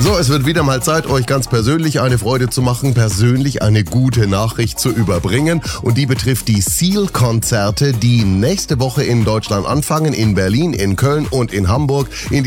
So, es wird wieder mal Zeit, euch ganz persönlich eine Freude zu machen, persönlich eine gute Nachricht zu überbringen. Und die betrifft die Seal-Konzerte, die nächste Woche in Deutschland anfangen, in Berlin, in Köln und in Hamburg. In